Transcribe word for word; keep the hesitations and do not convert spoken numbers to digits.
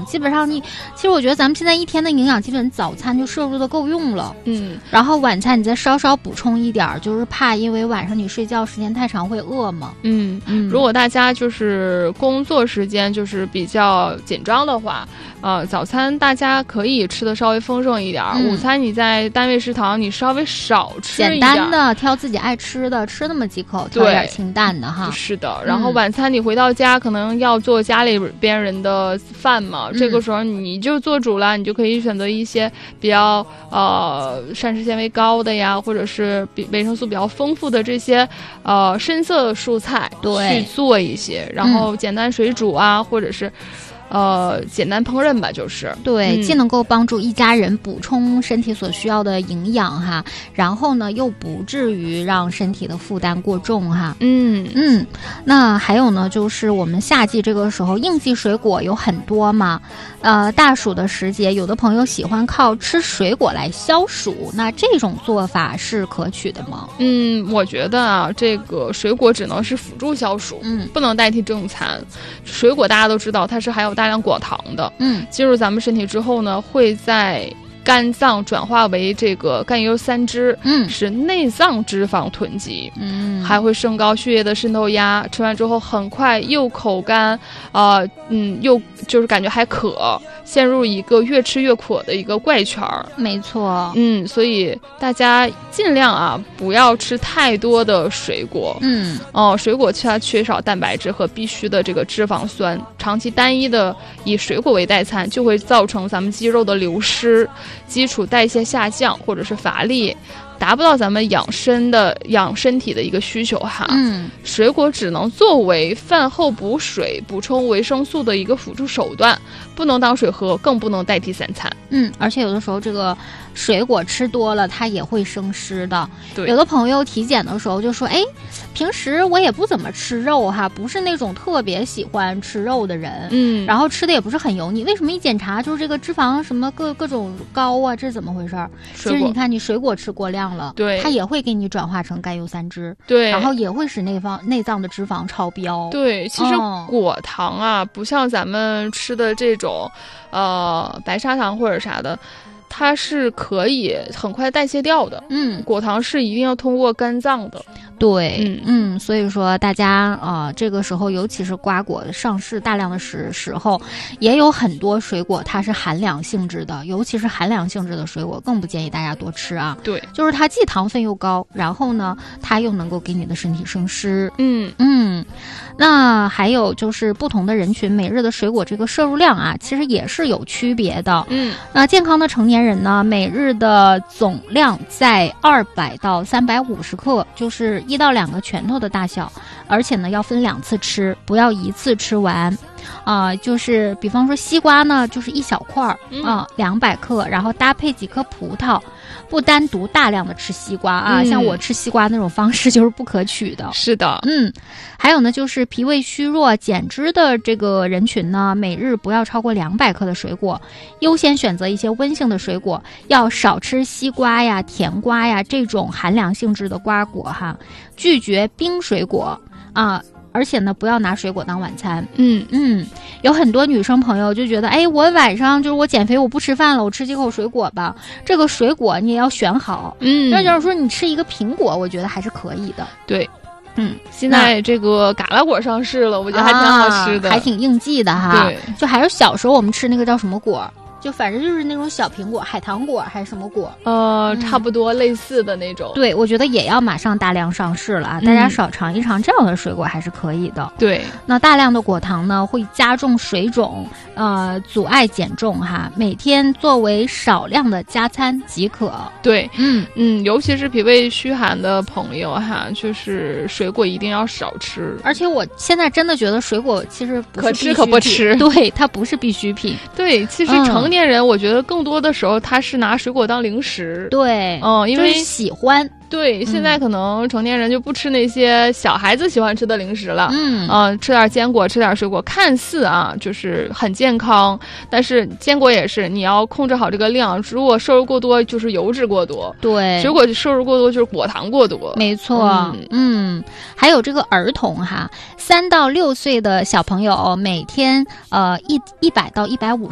养，基本上你其实我觉得咱们现在一天的营养基本早餐就摄入的够用了， 嗯， 然后晚餐你再稍稍补充一点，就是怕因为晚上你睡觉时间太长会饿嘛。 嗯嗯，如果大家就是工作时间就是比较紧张的话，呃，早餐大家可以吃的稍微丰盛一点，嗯、午餐你在单位食堂你稍微少吃一点， 简单的挑自己爱吃的，吃那么几口，挑点清淡的哈。 是的，然后晚餐你回到家、嗯、可能要做家里边人的饭嘛，嗯、这个时候你就做主了，你就可以选择一些比较呃膳食纤维高的呀，或者是比维生素比较丰富的这些呃深色蔬菜去做一些，然后简单水煮啊，嗯、或者是。呃，简单烹饪吧，就是对、 嗯， 既能够帮助一家人补充身体所需要的营养哈，然后呢又不至于让身体的负担过重哈。 嗯嗯，那还有呢，就是我们夏季这个时候应季水果有很多嘛，呃，大暑的时节，有的朋友喜欢靠吃水果来消暑，那这种做法是可取的吗？ 嗯，我觉得啊，这个水果只能是辅助消暑， 嗯， 不能代替正餐。水果大家都知道，它是含有大量果糖的， 嗯， 进入咱们身体之后呢，会在肝脏转化为这个甘油三酯， 嗯， 使内脏脂肪囤积， 嗯， 还会升高血液的渗透压。吃完之后很快又口干，呃，嗯，又就是感觉还渴，陷入一个越吃越渴的一个怪圈儿。 没错， 嗯，所以大家尽量啊不要吃太多的水果， 嗯， 哦、呃，水果它缺少蛋白质和必需的这个脂肪酸，长期单一的以水果为代餐，就会造成咱们肌肉的流失。基础代谢下降或者是乏力，达不到咱们养生的养身体的一个需求哈。 嗯， 水果只能作为饭后补水、补充维生素的一个辅助手段，不能当水喝，更不能代替三餐。 嗯，而且有的时候这个水果吃多了，它也会生湿的。 对， 有的朋友体检的时候就说：“哎，平时我也不怎么吃肉哈，不是那种特别喜欢吃肉的人， 嗯， 然后吃的也不是很油腻，为什么一检查就是这个脂肪什么各各种高啊？这是怎么回事？其实你看，你水果吃过量了， 对， 它也会给你转化成甘油三酯， 对， 然后也会使内方内脏的脂肪超标。 对，其实果糖啊，哦、不像咱们吃的这种，呃，白砂糖或者啥的。”它是可以很快代谢掉的， 嗯， 果糖是一定要通过肝脏的， 对， 嗯嗯，所以说大家啊、呃，这个时候尤其是瓜果上市大量的时时候，也有很多水果它是寒凉性质的，尤其是寒凉性质的水果更不建议大家多吃啊。 对， 就是它既糖分又高，然后呢，它又能够给你的身体生湿。 嗯嗯，那还有就是不同的人群每日的水果这个摄入量啊，其实也是有区别的。 嗯， 那健康的成年人呢，每日的总量在二百到三百五十克，就是一到两个拳头的大小，而且呢要分两次吃，不要一次吃完。啊、呃，就是比方说西瓜呢，就是一小块儿啊，两百克，然后搭配几颗葡萄，不单独大量的吃西瓜啊、嗯，像我吃西瓜那种方式就是不可取的。 是的， 嗯，还有呢，就是脾胃虚弱、减脂的这个人群呢，每日不要超过两百克的水果，优先选择一些温性的水果，要少吃西瓜呀、甜瓜呀这种寒凉性质的瓜果哈，拒绝冰水果啊。而且呢，不要拿水果当晚餐。 嗯嗯，有很多女生朋友就觉得，哎，我晚上就是我减肥，我不吃饭了，我吃几口水果吧。这个水果你也要选好。 嗯， 那就是说你吃一个苹果，我觉得还是可以的。 对， 嗯， 现在这个嘎啦果上市了，我觉得还挺好吃的， 啊、还挺应季的哈。 对， 就还是小时候我们吃那个叫什么果？就反正就是那种小苹果，海棠果还是什么果？ 呃，差不多类似的那种。 嗯、对，我觉得也要马上大量上市了啊！大家少尝一尝这样的水果还是可以的。 对， 那大量的果糖呢，会加重水肿，呃，阻碍减重哈。每天作为少量的加餐即可。 对， 嗯嗯，尤其是脾胃虚寒的朋友哈，就是水果一定要少吃。 而且我现在真的觉得水果其实不是可吃可不吃， 对，它不是必需品。 对，其实成。成年人我觉得更多的时候他是拿水果当零食， 对， 嗯，因为、 就是、喜欢。 对，现在可能成年人就不吃那些小孩子喜欢吃的零食了， 嗯， 呃，吃点坚果，吃点水果，看似啊就是很健康，但是坚果也是你要控制好这个量，如果摄入过多就是油脂过多， 对， 水果摄入过多就是果糖过多， 没错，嗯，嗯还有这个儿童哈，三到六岁的小朋友每天呃一一百到一百五。